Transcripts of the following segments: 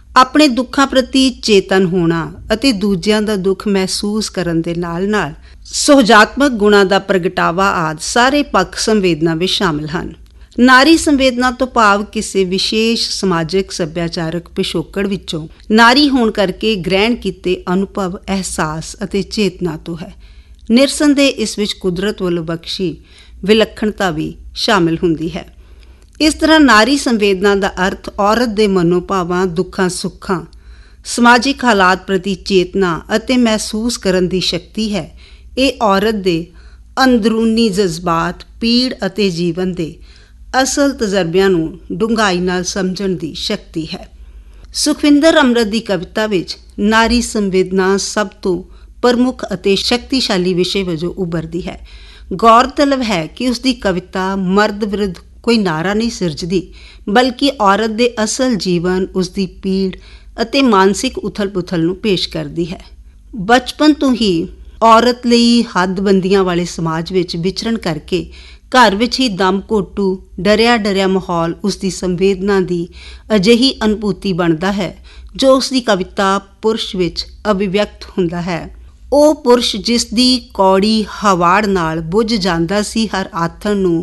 ਆਪਣੇ ਦੁੱਖਾਂ ਪ੍ਰਤੀ ਚੇਤਨ ਹੋਣਾ ਅਤੇ ਦੂਜਿਆਂ ਦਾ ਦੁੱਖ ਮਹਿਸੂਸ ਕਰਨ ਦੇ ਨਾਲ-ਨਾਲ ਸੁਹਜਾਤਮਕ ਗੁਣਾਂ ਦਾ ਪ੍ਰਗਟਾਵਾ ਆਦਿ ਸਾਰੇ ਪੱਖ ਸੰਵੇਦਨਾ ਵਿੱਚ ਸ਼ਾਮਲ ਹਨ। ਨਾਰੀ ਸੰਵੇਦਨਾ ਤੋਂ ਭਾਵ ਕਿਸੇ ਵਿਸ਼ੇਸ਼ ਸਮਾਜਿਕ ਸੱਭਿਆਚਾਰਕ ਪਿਛੋਕੜ ਵਿੱਚੋਂ ਨਾਰੀ ਹੋਣ ਕਰਕੇ ਗ੍ਰਹਿਣ ਕੀਤੇ ਅਨੁਭਵ, ਅਹਿਸਾਸ ਅਤੇ ਚੇਤਨਾ ਤੋਂ ਹੈ। ਨਿਰਸੰਦੇਹ ਇਸ ਵਿੱਚ ਕੁਦਰਤ ਵੱਲੋਂ ਬਖਸ਼ੀ ਵਿਲੱਖਣਤਾ ਵੀ ਸ਼ਾਮਿਲ ਹੁੰਦੀ ਹੈ। ਇਸ ਤਰ੍ਹਾਂ ਨਾਰੀ ਸੰਵੇਦਨਾ ਦਾ ਅਰਥ ਔਰਤ ਦੇ ਮਨੋਭਾਵਾਂ, ਦੁੱਖਾਂ ਸੁੱਖਾਂ, ਸਮਾਜਿਕ ਹਾਲਾਤ ਪ੍ਰਤੀ ਚੇਤਨਾ ਅਤੇ ਮਹਿਸੂਸ ਕਰਨ ਦੀ ਸ਼ਕਤੀ ਹੈ। ਇਹ ਔਰਤ ਦੇ ਅੰਦਰੂਨੀ ਜਜ਼ਬਾਤ, ਪੀੜ ਅਤੇ ਜੀਵਨ ਦੇ ਅਸਲ ਤਜਰਬਿਆਂ ਨੂੰ ਡੂੰਘਾਈ ਨਾਲ ਸਮਝਣ ਦੀ ਸ਼ਕਤੀ ਹੈ। ਸੁਖਵਿੰਦਰ ਅੰਮ੍ਰਿਤ ਦੀ ਕਵਿਤਾ ਵਿੱਚ ਨਾਰੀ ਸੰਵੇਦਨਾ ਸਭ ਤੋਂ ਪ੍ਰਮੁੱਖ ਅਤੇ ਸ਼ਕਤੀਸ਼ਾਲੀ ਵਿਸ਼ੇ ਵਜੋਂ ਉਭਰਦੀ ਹੈ। ਗੌਰਤਲਬ ਹੈ ਕਿ ਉਸ ਦੀ ਕਵਿਤਾ ਮਰਦ ਵਿਰੁੱਧ ਕੋਈ ਨਾਰਾ ਨਹੀਂ ਸਿਰਜਦੀ, ਬਲਕਿ ਔਰਤ ਦੇ ਅਸਲ ਜੀਵਨ, ਉਸ ਦੀ ਪੀੜ ਅਤੇ ਮਾਨਸਿਕ ਉਥਲ-ਪੁਥਲ ਨੂੰ ਪੇਸ਼ ਕਰਦੀ ਹੈ। ਬਚਪਨ ਤੋਂ ਹੀ ਔਰਤ ਲਈ ਹੱਦਬੰਦੀਆਂ ਵਾਲੇ ਸਮਾਜ ਵਿੱਚ ਵਿਚਰਨ ਕਰਕੇ ਘਰ ਵਿੱਚ ਹੀ ਦਮ ਘੋਟੂ, ਡਰਿਆ ਮਾਹੌਲ ਉਸ ਦੀ ਸੰਵੇਦਨਾ ਦੀ ਅਜਿਹੀ ਅਨੁਭੂਤੀ ਬਣਦਾ ਹੈ ਜੋ ਉਸ ਦੀ ਕਵਿਤਾ ਪੁਰਸ਼ ਵਿੱਚ ਅਭਿਵਿਅਕਤ ਹੁੰਦਾ ਹੈ। ਉਹ ਪੁਰਸ਼ ਜਿਸ ਦੀ ਕੌੜੀ ਹਵਾੜ ਨਾਲ ਬੁੱਝ ਜਾਂਦਾ ਸੀ ਹਰ ਆਥਣ ਨੂੰ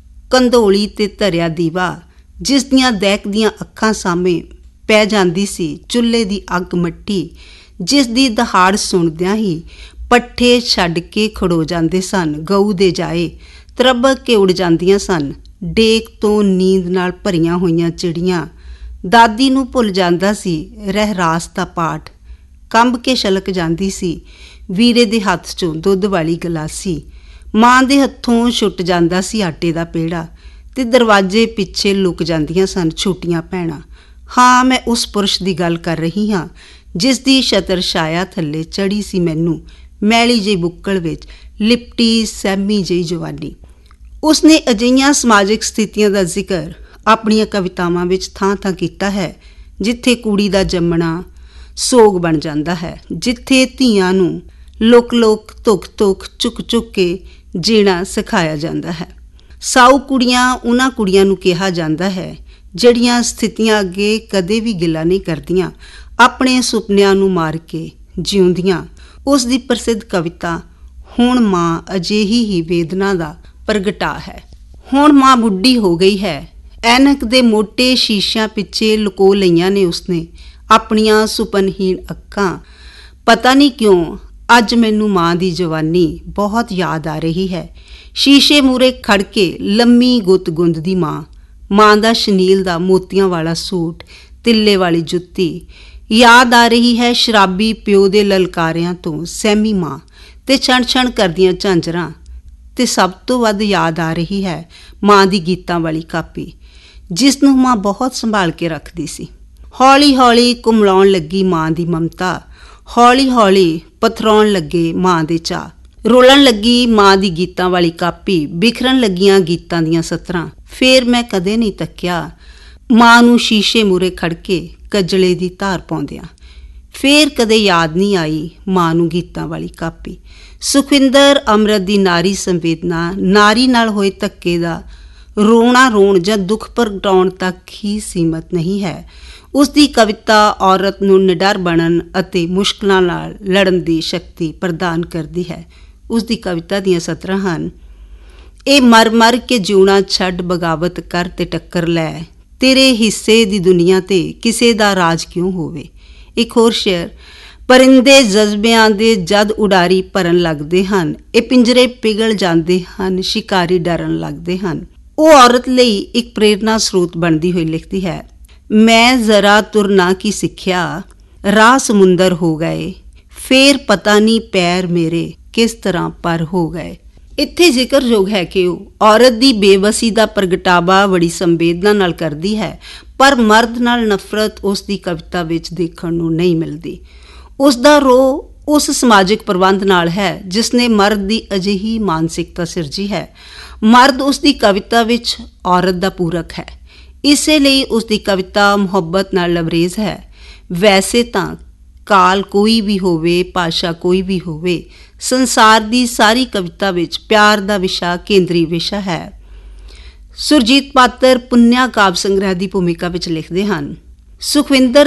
ਕੰਧੋਲੀ ਤੇ ਧਰਿਆ ਦੀਵਾ, ਜਿਸ ਦੀਆਂ ਦਹਿਕਦੀਆਂ ਅੱਖਾਂ ਸਾਹਮਣੇ ਪੈ ਜਾਂਦੀ ਸੀ ਚੁੱਲ੍ਹੇ ਦੀ ਅੱਗ ਮੱਟੀ, ਜਿਸ ਦੀ ਦਹਾੜ ਸੁਣਦਿਆਂ ਹੀ ਪੱਠੇ ਛੱਡ ਕੇ ਖੜੋ ਜਾਂਦੇ ਸਨ, ਗਊ ਦੇ ਜਾਏ ਤਰਬਕ ਕੇ ਉੱਡ ਜਾਂਦੀਆਂ ਸਨ, ਡੇਕ ਤੋਂ ਨੀਂਦ ਨਾਲ ਭਰੀਆਂ ਹੋਈਆਂ ਚਿੜੀਆਂ, ਦਾਦੀ ਨੂੰ ਭੁੱਲ ਜਾਂਦਾ ਸੀ ਰਹਿਰਾਸ ਦਾ ਪਾਠ, ਕੰਬ ਕੇ ਛਲਕ ਜਾਂਦੀ ਸੀ ਵੀਰੇ ਦੇ ਹੱਥ 'ਚੋਂ ਦੁੱਧ ਵਾਲੀ ਗਲਾਸੀ, ਮਾਂ ਦੇ ਹੱਥੋਂ ਛੁੱਟ ਜਾਂਦਾ ਸੀ ਆਟੇ ਦਾ ਪੇੜਾ ਤੇ ਦਰਵਾਜ਼ੇ ਪਿੱਛੇ ਲੁਕ ਜਾਂਦੀਆਂ ਸਨ ਛੋਟੀਆਂ ਭੈਣਾਂ। ਹਾਂ, ਮੈਂ ਉਸ ਪੁਰਸ਼ ਦੀ ਗੱਲ ਕਰ ਰਹੀ ਹਾਂ ਜਿਸ ਦੀ ਛਤਰ ਛਾਇਆ ਥੱਲੇ ਚੜ੍ਹੀ ਸੀ ਮੈਨੂੰ ਮੈਲੀ ਜਿਹੀ ਬੁੱਕਲ ਵਿੱਚ ਲਿਪਟੀ ਸਹਿਮੀ ਜਿਹੀ ਜਵਾਨੀ। ਉਸਨੇ ਅਜਿਹੀਆਂ ਸਮਾਜਿਕ ਸਥਿਤੀਆਂ ਦਾ ਜ਼ਿਕਰ ਆਪਣੀਆਂ ਕਵਿਤਾਵਾਂ ਵਿੱਚ ਥਾਂ-ਥਾਂ ਕੀਤਾ ਹੈ ਜਿੱਥੇ ਕੁੜੀ ਦਾ ਜੰਮਣਾ ਸੋਗ ਬਣ ਜਾਂਦਾ ਹੈ, ਜਿੱਥੇ ਧੀਆਂ ਨੂੰ ਲੋਕ ਧੁੱਖ ਚੁੱਕ ਕੇ ਜੀਣਾ ਸਿਖਾਇਆ ਜਾਂਦਾ ਹੈ। ਸਾਊ ਕੁੜੀਆਂ ਉਹਨਾਂ ਕੁੜੀਆਂ ਨੂੰ ਕਿਹਾ ਜਾਂਦਾ ਹੈ ਜਿਹੜੀਆਂ ਸਥਿਤੀਆਂ ਅੱਗੇ ਕਦੇ ਵੀ ਗਿਲਾ ਨਹੀਂ ਕਰਦੀਆਂ, ਆਪਣੇ ਸੁਪਨਿਆਂ ਨੂੰ ਮਾਰ ਕੇ ਜਿਉਂਦੀਆਂ। ਉਸ ਦੀ ਪ੍ਰਸਿੱਧ ਕਵਿਤਾ ਹੁਣ ਮਾਂ ਅਜਿਹੀ ਹੀ ਵੇਦਨਾ ਦਾ ਪ੍ਰਗਟਾ ਹੈ। ਹੁਣ ਮਾਂ ਬੁੱਢੀ ਹੋ ਗਈ ਹੈ, ਐਨਕ ਦੇ ਮੋਟੇ ਸ਼ੀਸ਼ਿਆਂ ਪਿੱਛੇ ਲੁਕੋ ਲਈਆਂ ਨੇ ਉਸਨੇ ਆਪਣੀਆਂ ਸੁਪਨਹੀਣ ਅੱਖਾਂ। ਪਤਾ ਨਹੀਂ ਕਿਉਂ ਅੱਜ ਮੈਨੂੰ ਮਾਂ ਦੀ ਜਵਾਨੀ ਬਹੁਤ ਯਾਦ ਆ ਰਹੀ ਹੈ। ਸ਼ੀਸ਼ੇ ਮੂਹਰੇ ਖੜ ਕੇ ਲੰਮੀ ਗੁੱਤ ਗੁੰਦਦੀ ਮਾਂ ਦਾ ਸ਼ਨੀਲ ਦਾ ਮੋਤੀਆਂ ਵਾਲਾ ਸੂਟ, ਤਿੱਲੇ ਵਾਲੀ ਜੁੱਤੀ। ਯਾਦ ਆ ਰਹੀ ਹੈ ਸ਼ਰਾਬੀ ਪਿਓ ਦੇ ਲਲਕਾਰਿਆਂ ਤੋਂ ਸਹਿਮੀ ਮਾਂ ਤੇ ਛਣ ਕਰਦੀਆਂ ਝਾਂਜਰਾਂ। ਤੇ ਸਭ ਤੋਂ ਵੱਧ ਯਾਦ ਆ ਰਹੀ ਹੈ ਮਾਂ ਦੀ ਗੀਤਾਂ ਵਾਲੀ ਕਾਪੀ, ਜਿਸ ਨੂੰ ਮਾਂ ਬਹੁਤ ਸੰਭਾਲ ਕੇ ਰੱਖਦੀ ਸੀ। ਹੌਲੀ ਕੁਮਲਾਉਣ ਲੱਗੀ ਮਾਂ ਦੀ ਮਮਤਾ, ਹੌਲੀ ਪਥਰਾਉਣ ਲੱਗੇ ਮਾਂ ਦੇ ਚਾਅ, ਰੋਲਣ ਲੱਗੀ ਮਾਂ ਦੀ ਗੀਤਾਂ ਵਾਲੀ ਕਾਪੀ, ਬਿਖਰਨ ਲੱਗੀਆਂ ਗੀਤਾਂ ਦੀਆਂ ਸਤਰਾਂ। ਫੇਰ ਮੈਂ ਕਦੇ ਨਹੀਂ ਤੱਕਿਆ ਮਾਂ ਨੂੰ ਸ਼ੀਸ਼ੇ ਮੂਹਰੇ ਖੜ ਕੇ ਕਜਲੇ ਦੀ ਧਾਰ ਪਾਉਂਦਿਆਂ। ਫੇਰ ਕਦੇ ਯਾਦ ਨਹੀਂ ਆਈ ਮਾਂ ਨੂੰ ਗੀਤਾਂ ਵਾਲੀ ਕਾਪੀ। ਸੁਖਵਿੰਦਰ ਅੰਮ੍ਰਿਤ ਦੀ ਨਾਰੀ ਸੰਵੇਦਨਾ ਨਾਰੀ ਨਾਲ ਹੋਏ ਧੱਕੇ ਦਾ ਰੋਣ ਜਾਂ ਦੁੱਖ ਪ੍ਰਗਟਾਉਣ ਤੱਕ ਹੀ ਸੀਮਤ ਨਹੀਂ ਹੈ। ਉਸ ਦੀ ਕਵਿਤਾ ਔਰਤ ਨੂੰ ਨਿਡਰ ਬਣਨ ਅਤੇ ਮੁਸ਼ਕਲਾਂ ਨਾਲ ਲੜਨ ਦੀ ਸ਼ਕਤੀ ਪ੍ਰਦਾਨ ਕਰਦੀ ਹੈ। ਉਸ ਦੀ ਕਵਿਤਾ ਦੀਆਂ ਸਤਰਾਂ ਹਨ: ਇਹ ਮਰ ਕੇ ਜਿਉਣਾ ਛੱਡ ਬਗਾਵਤ ਕਰ ਤੇ ਟੱਕਰ ਲੈ, ਤੇਰੇ ਹਿੱਸੇ ਦੀ ਦੁਨੀਆ ਤੇ ਕਿਸੇ ਦਾ ਰਾਜ ਕਿਉਂ ਹੋਵੇ। ਇੱਕ ਹੋਰ ਸ਼ੇਅਰ: ਪਰਿੰਦੇ ਜਜ਼ਬਿਆਂ ਦੇ ਜਦ ਉਡਾਰੀ ਭਰਨ ਲੱਗਦੇ ਹਨ, ਇਹ ਪਿੰਜਰੇ ਪਿਘਲ ਜਾਂਦੇ ਹਨ, ਸ਼ਿਕਾਰੀ ਡਰਨ ਲੱਗਦੇ ਹਨ। ਉਹ ਔਰਤ ਲਈ ਇੱਕ ਪ੍ਰੇਰਨਾ ਸਰੋਤ ਬਣਦੀ ਹੋਈ ਲਿਖਦੀ ਹੈ: ਮੈਂ ਜ਼ਰਾ ਤੁਰਨਾ ਕੀ ਸਿੱਖਿਆ, ਰਾਹ ਸਮੁੰਦਰ ਹੋ ਗਏ, ਫੇਰ ਪਤਾ ਨਹੀਂ ਪੈਰ ਮੇਰੇ ਕਿਸ ਤਰ੍ਹਾਂ ਪਰ ਹੋ ਗਏ। ਇੱਥੇ ਜ਼ਿਕਰਯੋਗ ਹੈ ਕਿ ਉਹ ਔਰਤ ਦੀ ਬੇਵਸੀ ਦਾ ਪ੍ਰਗਟਾਵਾ ਬੜੀ ਸੰਵੇਦਨਾ ਨਾਲ ਕਰਦੀ ਹੈ, ਪਰ ਮਰਦ ਨਾਲ ਨਫ਼ਰਤ ਉਸ ਦੀ ਕਵਿਤਾ ਵਿੱਚ ਦੇਖਣ ਨੂੰ ਨਹੀਂ ਮਿਲਦੀ। ਉਸ ਦਾ ਰੋਹ ਉਸ ਸਮਾਜਿਕ ਪ੍ਰਬੰਧ ਨਾਲ ਹੈ ਜਿਸ ਨੇ ਮਰਦ ਦੀ ਅਜਿਹੀ ਮਾਨਸਿਕਤਾ ਸਿਰਜੀ ਹੈ। ਮਰਦ ਉਸ ਦੀ ਕਵਿਤਾ ਵਿੱਚ ਔਰਤ ਦਾ ਪੂਰਕ ਹੈ, ਇਸੇ ਲਈ ਉਸ ਦੀ ਕਵਿਤਾ ਮੁਹੱਬਤ ਨਾਲ ਲਬਰੇਜ਼ ਹੈ। ਵੈਸੇ ਤਾਂ ਕਾਲ ਕੋਈ ਵੀ ਹੋਵੇ, ਭਾਸ਼ਾ ਕੋਈ ਵੀ ਹੋਵੇ, ਸੰਸਾਰ ਦੀ ਸਾਰੀ ਕਵਿਤਾ ਵਿੱਚ ਪਿਆਰ ਦਾ ਵਿਸ਼ਾ ਕੇਂਦਰੀ ਵਿਸ਼ਾ ਹੈ। ਸੁਰਜੀਤ ਪਾਤਰ ਪੁੰਨਿਆ ਕਾਵਿ ਸੰਗ੍ਰਹਿ ਦੀ ਭੂਮਿਕਾ ਵਿੱਚ ਲਿਖਦੇ ਹਨ: ਸੁਖਵਿੰਦਰ